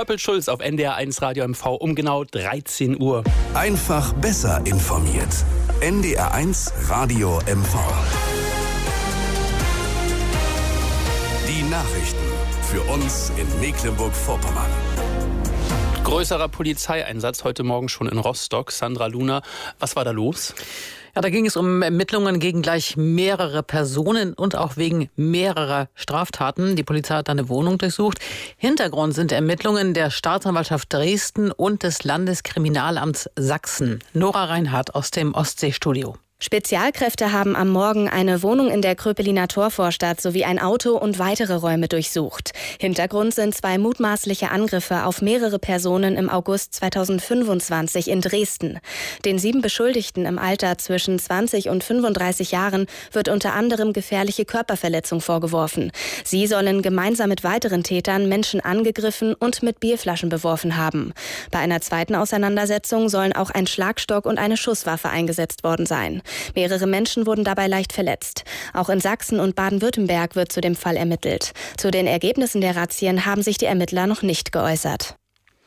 Purple-Schulz auf NDR 1 Radio MV um genau 13 Uhr. Einfach besser informiert. NDR 1 Radio MV. Die Nachrichten für uns in Mecklenburg-Vorpommern. Größerer Polizeieinsatz heute Morgen schon in Rostock. Sandra Luhner, was war da los? Ja, da ging es um Ermittlungen gegen gleich mehrere Personen und auch wegen mehrerer Straftaten. Die Polizei hat eine Wohnung durchsucht. Hintergrund sind Ermittlungen der Staatsanwaltschaft Dresden und des Landeskriminalamts Sachsen. Nora Reinhardt aus dem Ostseestudio. Spezialkräfte haben am Morgen eine Wohnung in der Kröpeliner Torvorstadt sowie ein Auto und weitere Räume durchsucht. Hintergrund sind 2 mutmaßliche Angriffe auf mehrere Personen im August 2025 in Dresden. Den 7 Beschuldigten im Alter zwischen 20 und 35 Jahren wird unter anderem gefährliche Körperverletzung vorgeworfen. Sie sollen gemeinsam mit weiteren Tätern Menschen angegriffen und mit Bierflaschen beworfen haben. Bei einer zweiten Auseinandersetzung sollen auch ein Schlagstock und eine Schusswaffe eingesetzt worden sein. Mehrere Menschen wurden dabei leicht verletzt. Auch in Sachsen und Baden-Württemberg wird zu dem Fall ermittelt. Zu den Ergebnissen der Razzien haben sich die Ermittler noch nicht geäußert.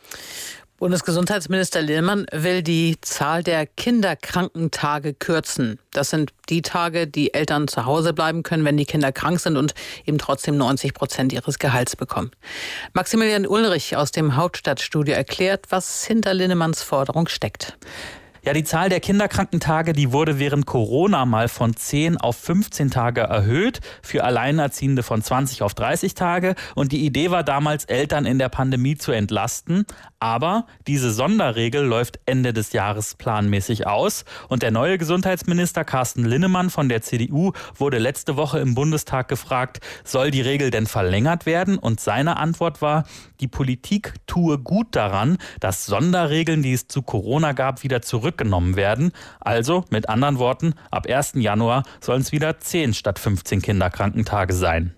Bundesgesundheitsminister Linnemann will die Zahl der Kinderkrankentage kürzen. Das sind die Tage, die Eltern zu Hause bleiben können, wenn die Kinder krank sind und eben trotzdem 90% ihres Gehalts bekommen. Maximilian Ulrich aus dem Hauptstadtstudio erklärt, was hinter Linnemanns Forderung steckt. Ja, die Zahl der Kinderkrankentage, die wurde während Corona mal von 10 auf 15 Tage erhöht, für Alleinerziehende von 20 auf 30 Tage. Und die Idee war damals, Eltern in der Pandemie zu entlasten. Aber diese Sonderregel läuft Ende des Jahres planmäßig aus. Und der neue Gesundheitsminister Carsten Linnemann von der CDU wurde letzte Woche im Bundestag gefragt, soll die Regel denn verlängert werden? Und seine Antwort war, die Politik tue gut daran, dass Sonderregeln, die es zu Corona gab, wieder zurückgenommen werden. Also, mit anderen Worten, ab 1. Januar sollen es wieder 10 statt 15 Kinderkrankentage sein.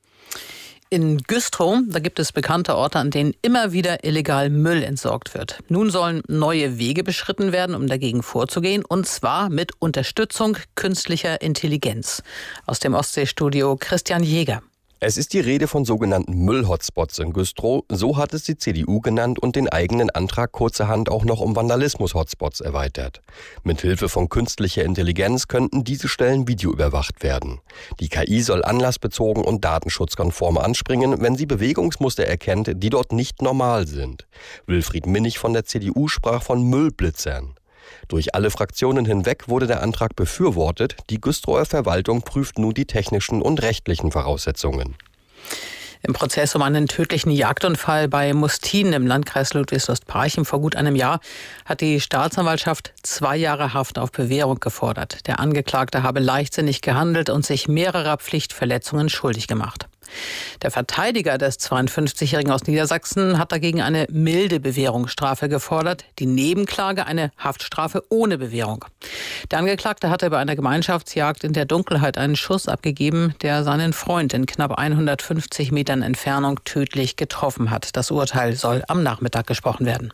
In Güstrow, da gibt es bekannte Orte, an denen immer wieder illegal Müll entsorgt wird. Nun sollen neue Wege beschritten werden, um dagegen vorzugehen, und zwar mit Unterstützung künstlicher Intelligenz. Aus dem Ostseestudio Christian Jäger. Es ist die Rede von sogenannten Müll-Hotspots in Güstrow. So hat es die CDU genannt und den eigenen Antrag kurzerhand auch noch um Vandalismus-Hotspots erweitert. Mithilfe von künstlicher Intelligenz könnten diese Stellen videoüberwacht werden. Die KI soll anlassbezogen und datenschutzkonform anspringen, wenn sie Bewegungsmuster erkennt, die dort nicht normal sind. Wilfried Minnig von der CDU sprach von Müllblitzern. Durch alle Fraktionen hinweg wurde der Antrag befürwortet. Die Güstrower Verwaltung prüft nun die technischen und rechtlichen Voraussetzungen. Im Prozess um einen tödlichen Jagdunfall bei Mustin im Landkreis Ludwigslust-Parchim vor gut einem Jahr hat die Staatsanwaltschaft 2 Jahre Haft auf Bewährung gefordert. Der Angeklagte habe leichtsinnig gehandelt und sich mehrerer Pflichtverletzungen schuldig gemacht. Der Verteidiger des 52-Jährigen aus Niedersachsen hat dagegen eine milde Bewährungsstrafe gefordert, die Nebenklage eine Haftstrafe ohne Bewährung. Der Angeklagte hatte bei einer Gemeinschaftsjagd in der Dunkelheit einen Schuss abgegeben, der seinen Freund in knapp 150 Metern Entfernung tödlich getroffen hat. Das Urteil soll am Nachmittag gesprochen werden.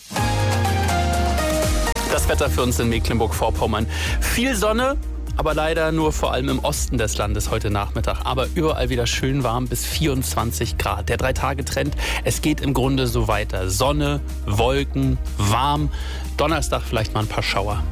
Das Wetter für uns in Mecklenburg-Vorpommern. Viel Sonne, aber leider nur vor allem im Osten des Landes heute Nachmittag. Aber überall wieder schön warm bis 24 Grad. Der 3-Tage-Trend, es geht im Grunde so weiter. Sonne, Wolken, warm. Donnerstag vielleicht mal ein paar Schauer.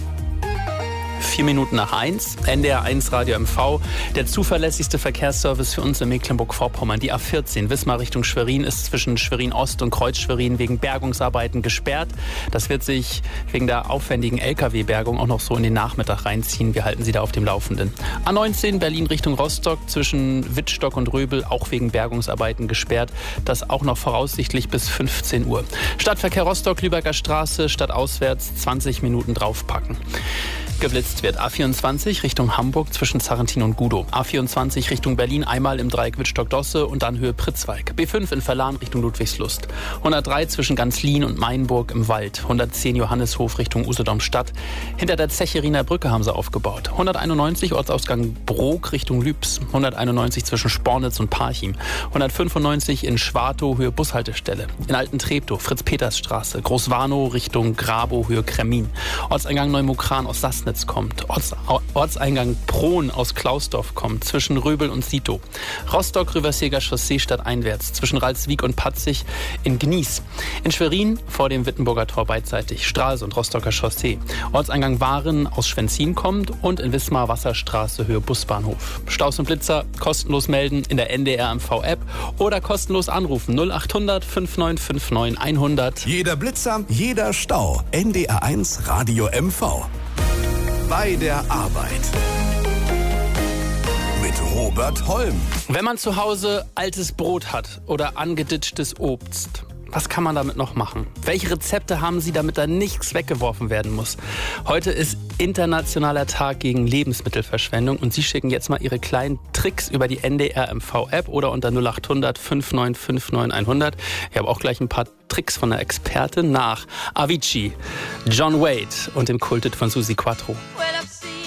4 Minuten nach 1, NDR 1 Radio MV, der zuverlässigste Verkehrsservice für uns in Mecklenburg-Vorpommern. Die A14 Wismar Richtung Schwerin ist zwischen Schwerin-Ost und Kreuz-Schwerin wegen Bergungsarbeiten gesperrt. Das wird sich wegen der aufwendigen Lkw-Bergung auch noch so in den Nachmittag reinziehen. Wir halten Sie da auf dem Laufenden. A19 Berlin Richtung Rostock zwischen Wittstock und Röbel auch wegen Bergungsarbeiten gesperrt. Das auch noch voraussichtlich bis 15 Uhr. Stadtverkehr Rostock, Lübecker Straße, stadtauswärts 20 Minuten draufpacken. Geblitzt wird A24 Richtung Hamburg zwischen Zarrentin und Gudow. A24 Richtung Berlin einmal im Dreieck Wittstock-Dosse und dann Höhe Pritzwalk. B5 in Verlan Richtung Ludwigslust. 103 zwischen Ganzlin und Mainburg im Wald. 110 Johanneshof Richtung Usedom-Stadt. Hinter der Zechiriner Brücke haben sie aufgebaut. 191 Ortsausgang Brok Richtung Lübs. 191 zwischen Spornitz und Parchim. 195 in Schwartow Höhe Bushaltestelle. In Alten-Treptow Fritz-Peters-Straße. Großwarnow Richtung Grabow Höhe Kremmin. Ortseingang Neumukran aus Sassnitz kommt. Ortseingang Prohn aus Klausdorf kommt, zwischen Röbel und Sito. Rostock-Rüversjeger Chaussee stadteinwärts, zwischen Ralswiek und Patzig in Gnies. In Schwerin vor dem Wittenburger Tor beidseitig, Stralsund, Rostocker Chaussee. Ortseingang Waren aus Schwenzin kommt und in Wismar Wasserstraße Höhe Busbahnhof. Staus und Blitzer kostenlos melden in der NDR MV-App oder kostenlos anrufen 0800 5959 100. Jeder Blitzer, jeder Stau. NDR1 Radio MV. Bei der Arbeit. Mit Robert Holm. Wenn man zu Hause altes Brot hat oder angeditschtes Obst, was kann man damit noch machen? Welche Rezepte haben Sie, damit da nichts weggeworfen werden muss? Heute ist Internationaler Tag gegen Lebensmittelverschwendung und Sie schicken jetzt mal Ihre kleinen Tricks über die NDR MV-App oder unter 0800 5959 100. Ich habe auch gleich ein paar Tricks von der Expertin nach Avicii, John Wade und dem Kulthit von Suzi Quatro. Well,